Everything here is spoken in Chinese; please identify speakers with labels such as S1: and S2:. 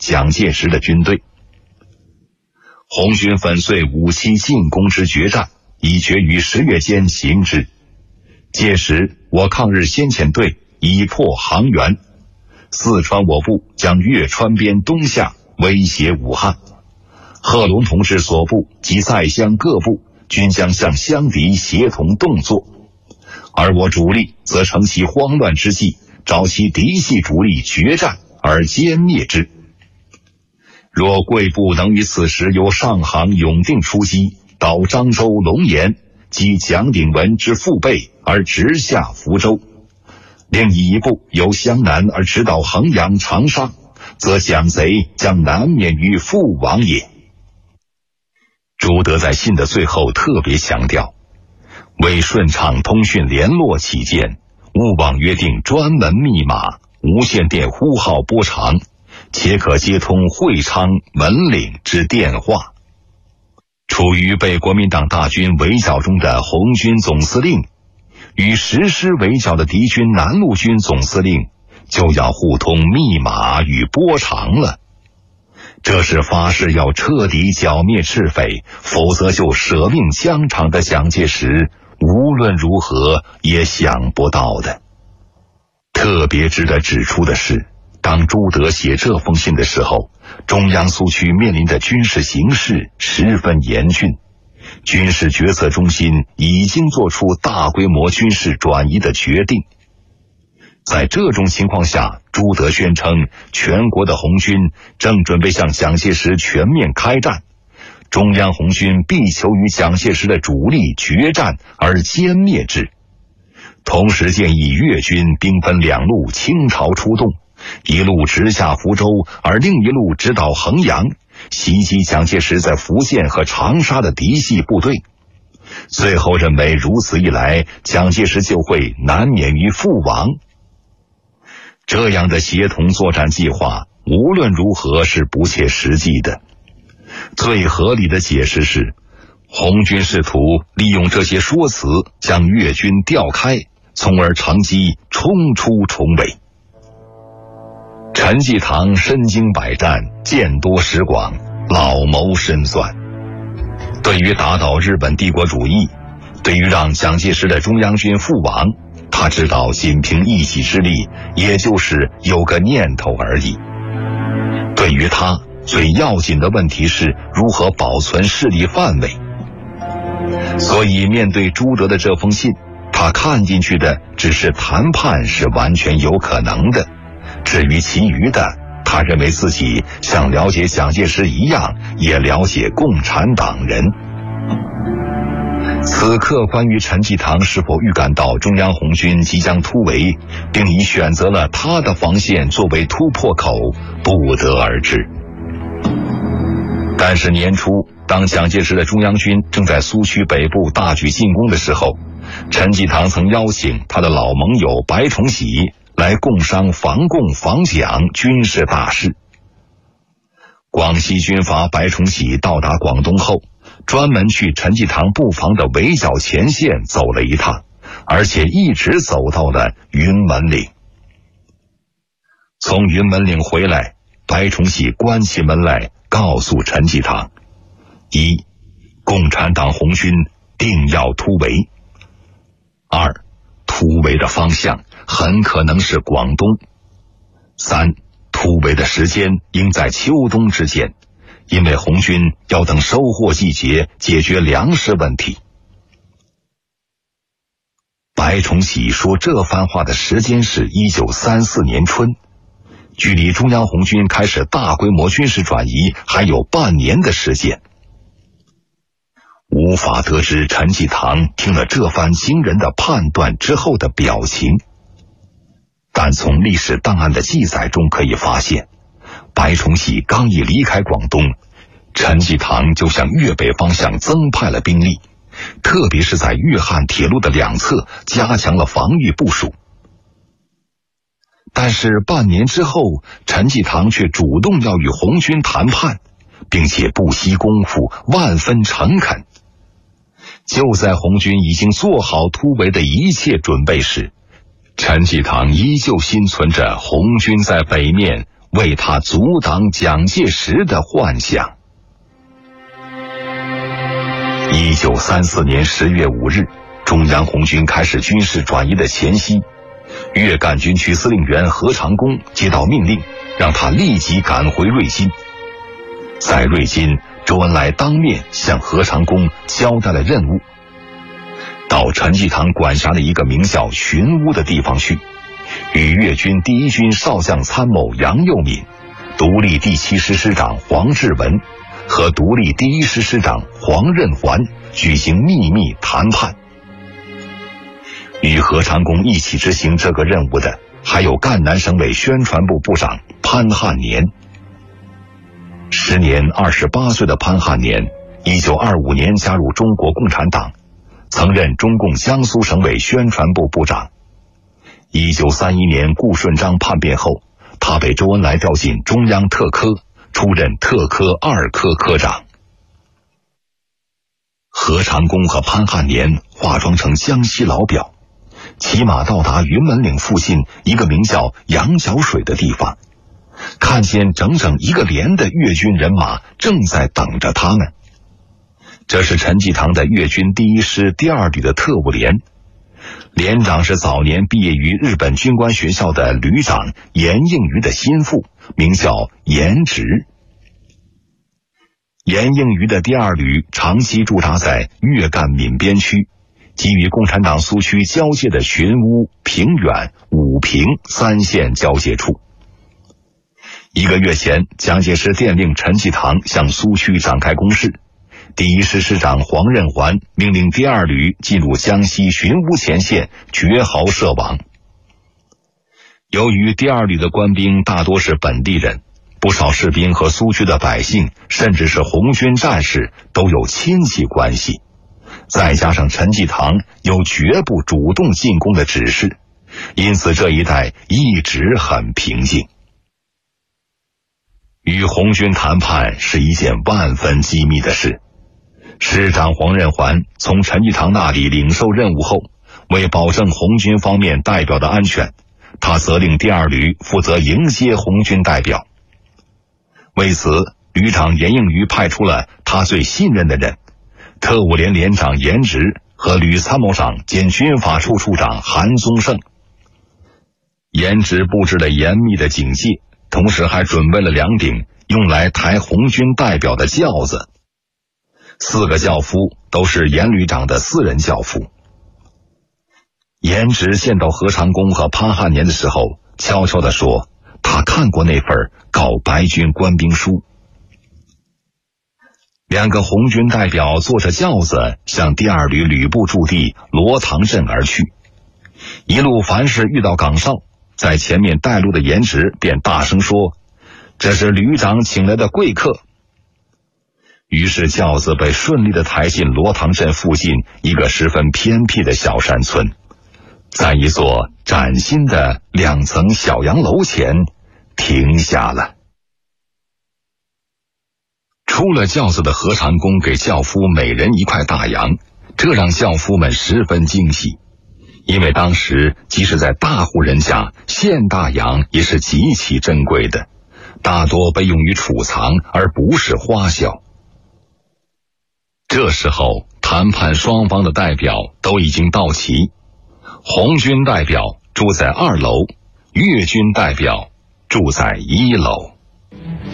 S1: 蒋介石的军队。红军粉碎武器进攻之决战已决于10月间行之。届时我抗日先遣队已破杭源，四川我部将越川边东下，威胁武汉。贺龙同志所部及在湘各部均将向湘敌协同动作，而我主力则乘其慌乱之际，找其嫡系主力决战而歼灭之。若贵部能于此时由上杭永定出击，到漳州龙岩及蒋鼎文之父辈而直下福州，另一部由湘南而直捣衡阳长沙，则蒋贼将难免于覆亡也。朱德在信的最后特别强调，为顺畅通讯联络起见，勿忘约定专门密码，无线电呼号波长，且可接通会昌、门岭之电话。处于被国民党大军围剿中的红军总司令与实施围剿的敌军南路军总司令就要互通密码与波长了。这是发誓要彻底剿灭赤匪，否则就舍命疆场的蒋介石无论如何也想不到的。特别值得指出的是，当朱德写这封信的时候，中央苏区面临的军事形势十分严峻，军事决策中心已经做出大规模军事转移的决定。在这种情况下，朱德宣称全国的红军正准备向蒋介石全面开战，中央红军必求与蒋介石的主力决战而歼灭之。同时建议粤军兵分两路倾巢出动，一路直下福州，而另一路直捣衡阳，袭击蒋介石在福建和长沙的嫡系部队。最后认为如此一来，蒋介石就会难免于覆亡。这样的协同作战计划无论如何是不切实际的。最合理的解释是，红军试图利用这些说辞将粤军调开，从而乘机冲出重围。陈济棠身经百战，见多识广，老谋深算。对于打倒日本帝国主义，对于让蒋介石的中央军覆亡，他知道仅凭一己之力也就是有个念头而已。对于他最要紧的问题是如何保存势力范围。所以面对朱德的这封信，他看进去的只是谈判是完全有可能的，至于其余的，他认为自己像了解蒋介石一样也了解共产党人。此刻关于陈济棠是否预感到中央红军即将突围，并已选择了他的防线作为突破口，不得而知。但是年初，当蒋介石的中央军正在苏区北部大举进攻的时候，陈济棠曾邀请他的老盟友白崇禧来共商防共防蒋军事大事。广西军阀白崇禧到达广东后，专门去陈济棠布防的围剿前线走了一趟，而且一直走到了云门岭。从云门岭回来，白崇禧关起门来告诉陈济棠：一，共产党红军定要突围；二，突围的方向很可能是广东；三，突围的时间应在秋冬之间，因为红军要等收获季节解决粮食问题。白崇禧说这番话的时间是1934年春，距离中央红军开始大规模军事转移还有半年的时间。无法得知陈济棠听了这番惊人的判断之后的表情，但从历史档案的记载中可以发现，白崇禧刚一离开广东，陈济棠就向粤北方向增派了兵力，特别是在粤汉铁路的两侧加强了防御部署。但是半年之后，陈济棠却主动要与红军谈判，并且不惜功夫，万分诚恳。就在红军已经做好突围的一切准备时，陈济棠依旧心存着红军在北面为他阻挡蒋介石的幻想。1934年10月5日，中央红军开始军事转移的前夕，粤赣军区司令员何长工接到命令，让他立即赶回瑞金。在瑞金，周恩来当面向何长工交代了任务，到陈济棠管辖的一个名叫寻乌的地方去，与粤军第一军少将参谋杨佑敏、独立第7师师长黄志文和独立第1师师长黄任环举行秘密谈判。与何长工一起执行这个任务的还有赣南省委宣传部部长潘汉年。时年28岁的潘汉年1925年加入中国共产党，曾任中共江苏省委宣传部部长。1931年顾顺章叛变后，他被周恩来调进中央特科，出任特科2科科长。何长工和潘汉年化妆成江西老表，骑马到达云门岭附近一个名叫羊角水的地方，看见整整1个连的粤军人马正在等着他们。这是陈济棠的粤军第1师第2旅的特务连，连长是早年毕业于日本军官学校的旅长严应余的心腹，名叫严直。严应余的第2旅长期驻扎在粤赣闽边区，即与共产党苏区交界的寻乌、平远、武平3县交界处。1个月前，蒋介石电令陈济棠向苏区展开攻势，第1师师长黄任环命令第2旅进入江西寻乌前线，绝壕设网。由于第2旅的官兵大多是本地人，不少士兵和苏区的百姓，甚至是红军战士都有亲戚关系，再加上陈济棠有绝不主动进攻的指示，因此这一带一直很平静。与红军谈判是一件万分机密的事。师长黄任环从陈济棠那里领受任务后，为保证红军方面代表的安全，他责令第2旅负责迎接红军代表。为此，旅长严应余派出了他最信任的人，特务连连长严直和旅参谋长兼军法处处长韩宗盛。严直布置了严密的警戒，同时还准备了2顶用来抬红军代表的轿子，4个轿夫都是严旅长的私人轿夫。严直见到何长工和潘汉年的时候，悄悄地说他看过那份告白军官兵书。2个红军代表坐着轿子向第2旅旅部驻地罗塘镇而去，一路凡是遇到岗哨，在前面带路的严直便大声说：“这是旅长请来的贵客。”于是轿子被顺利地抬进罗塘镇附近一个十分偏僻的小山村，在一座崭新的2层小洋楼前停下了。出了轿子的何长工给轿夫每人1块大洋，这让轿夫们十分惊喜，因为当时即使在大户人家，现大洋也是极其珍贵的，大多被用于储藏而不是花销。这时候，谈判双方的代表都已经到齐，红军代表住在2楼，粤军代表住在1楼。